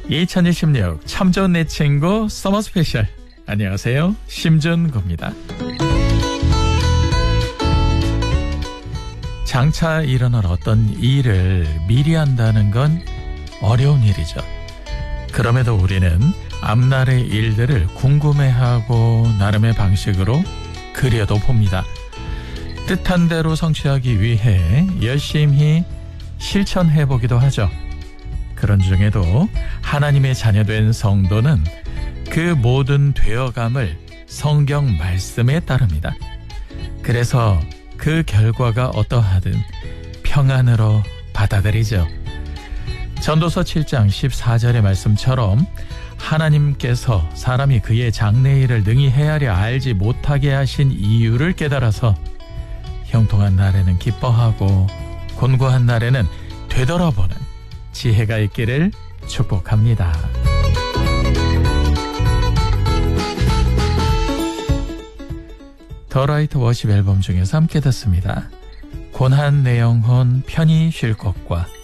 2026 참 좋은 내 친구 서머 스페셜. 안녕하세요, 심준구입니다. 장차 일어날 어떤 일을 미리 한다는 건 어려운 일이죠. 그럼에도 우리는 앞날의 일들을 궁금해하고 나름의 방식으로 그려도 봅니다. 뜻한 대로 성취하기 위해 열심히 실천해보기도 하죠. 그런 중에도 하나님의 자녀된 성도는 그 모든 되어감을 성경 말씀에 따릅니다. 그래서 그 결과가 어떠하든 평안으로 받아들이죠. 전도서 7장 14절의 말씀처럼 하나님께서 사람이 그의 장래일을 능히 헤아려 알지 못하게 하신 이유를 깨달아서 형통한 날에는 기뻐하고 곤고한 날에는 되돌아보는 지혜가 있기를 축복합니다. 더 라이트 워십 앨범 중에서 함께 듣습니다. 고난 내 영혼 편히 쉴 것과